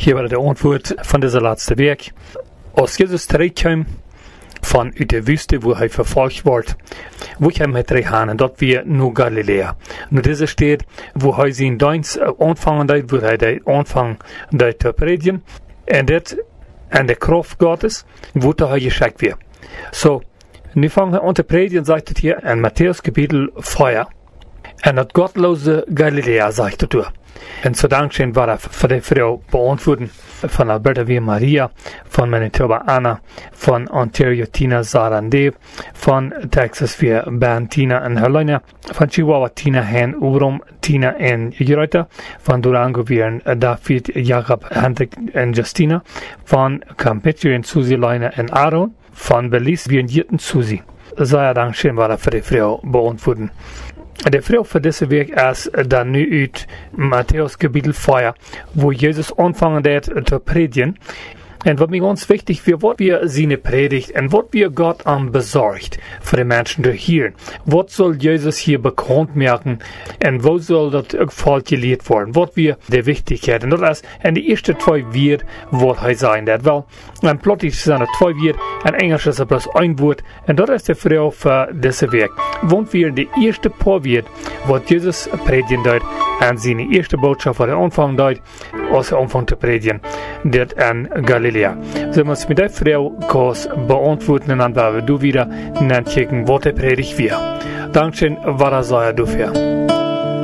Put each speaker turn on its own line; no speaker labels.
Hier war der Antwort von dieser letzten Weg. Als Jesus terugkwam van uit de Wüste, wo hij verfolgt wordt, wo hij met teruggaan, dat weer naar Galilea. Nu deze stad, wo hij zijn dienst aanvangen deed, wo hij de aanvang deed te predigen, en dat aan de kracht Gottes, wordt hij geschickt weer. So, nu vangen we aan te predigen, zegt het hier in Matthäus Kapitel 4, en dat gottloze Galilea, zegt het door. En zo dankzij war er voor de vrouw beantwoorden van Alberta weer Maria, van Manitoba Anna, van Ontario Tina Zarande, van Texas weer Ben Tina en Helena, van Chihuahua Tina Hen Ubrom, Tina en Jurita, van Durango weer David, Jacob, Hendrik en Justina, van Campeche en Susie, Leina en Aaron, van Belize weer Jitten Susie. Zeer dankzij war er voor de vrouw beantwoorden. De vrouw voor deze week is dan nu uit Matthäus Kapitel 4, wo Jesus anfangen deed te predigen. En wat mij ganz wichtig wird, wat wir seine Predigt en wat wir Gott am besorgt für die Menschen zu hören. Was soll Jesus hier bekannt machen en wo soll das Volk gelehrt worden? Was wir die Wichtigkeit. Und das ist in die ersten 2 Wort, was er sein wird. Weil, in Plottisch sind es 2 Wort, in Englisch ist es bloß ein Wort. Und das ist die Frau für diese Weg. Wenn wir die erste paar Wort, was Jesus predigen deut, und seine erste Botschaft, was er anfangen deut, als er anfangen zu predigen, das in Galiläa. So muss mit der Frau kurz beantworten und dann werden wir wieder nachchecken, was der Predigt wird. Dankeschön, was er sei dafür.